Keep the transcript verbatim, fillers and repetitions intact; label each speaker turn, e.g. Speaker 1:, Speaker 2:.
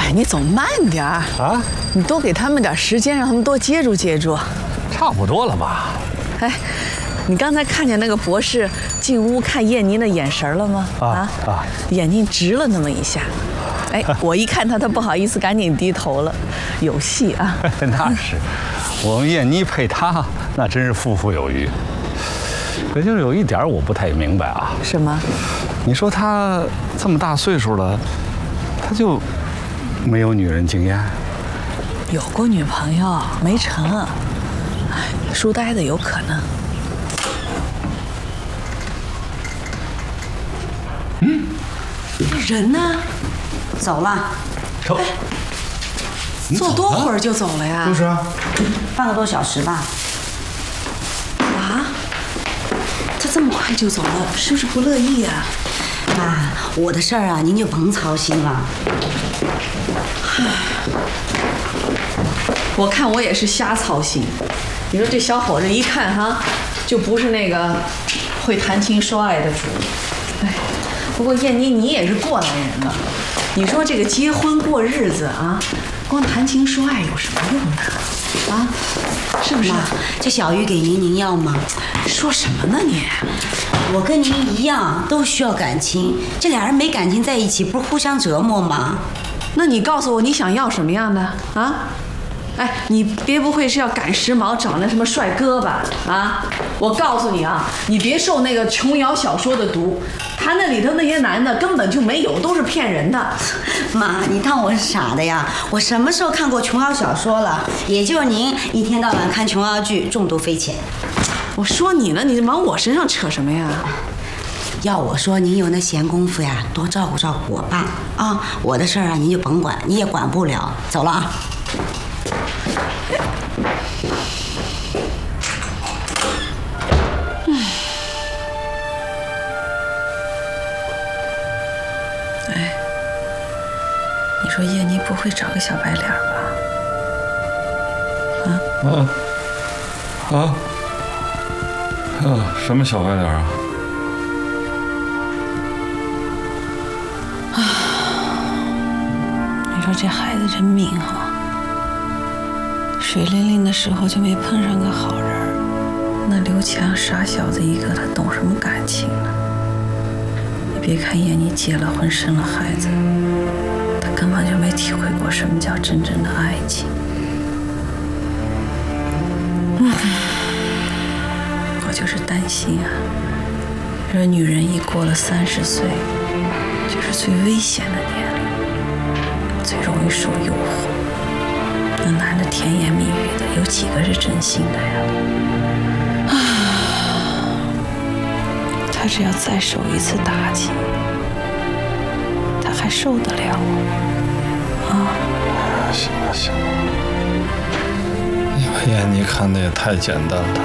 Speaker 1: 哎，你走慢点儿啊！你多给他们点时间，让他们多接触接触。
Speaker 2: 差不多了吧？
Speaker 1: 哎，你刚才看见那个博士进屋看燕妮的眼神了吗？啊啊！眼睛直了那么一下。哎，我一看他，他不好意思，赶紧低头了。有戏啊！
Speaker 2: 那是，我们燕妮配他，那真是富富有余。可就是有一点我不太明白啊。
Speaker 1: 什么？
Speaker 2: 你说他这么大岁数了，他就没有女人经验？
Speaker 1: 有过女朋友没成，哎，书呆子有可能。
Speaker 2: 嗯，
Speaker 1: 人呢？
Speaker 3: 走了。
Speaker 2: 走。
Speaker 1: 坐多会儿就走了呀？
Speaker 2: 就是啊，
Speaker 3: 半个多小时吧。
Speaker 1: 啊？他这么快就走了，是不是不乐意啊？
Speaker 3: 妈，我的事儿啊，您就甭操心了。
Speaker 1: 我看我也是瞎操心。你说这小伙子一看哈，就不是那个会谈情说爱的主。哎，不过燕妮你也是过来人了，你说这个结婚过日子啊，光谈情说爱有什么用呢？啊，是不是？
Speaker 3: 妈，这小玉给您，您要吗？
Speaker 1: 说什么呢你？
Speaker 3: 我跟您一样，都需要感情。这俩人没感情在一起，不是互相折磨吗？
Speaker 1: 那你告诉我你想要什么样的啊？哎，你别不会是要赶时髦找那什么帅哥吧？啊，我告诉你啊，你别受那个琼瑶小说的毒，他那里头那些男的根本就没有，都是骗人的。
Speaker 3: 妈，你当我是傻的呀？我什么时候看过琼瑶小说了？也就是您一天到晚看琼瑶剧，中毒匪浅。
Speaker 1: 我说你呢，你往我身上扯什么呀？
Speaker 3: 要我说，您有那闲工夫呀，多照顾照顾我爸啊！我的事儿啊，您就甭管，你也管不了。走了啊。
Speaker 1: 哎，你说叶妮不会找个小白脸吧？啊？
Speaker 2: 啊？啊？啊？什么小白脸啊？
Speaker 1: 啊！你说这孩子真命啊！水灵灵的时候就没碰上个好人，那刘强傻小子一个，他懂什么感情呢？你别看燕妮结了婚生了孩子，他根本就没体会过什么叫真正的爱情。嗯，我就是担心啊，这女人一过了三十岁，就是最危险的年龄，最容易受诱惑。那男的甜言蜜语的，有几个是真心的呀？啊！他只要再受一次打击，他还受得了啊？
Speaker 2: 行了行了，你把燕妮看得也太简单了。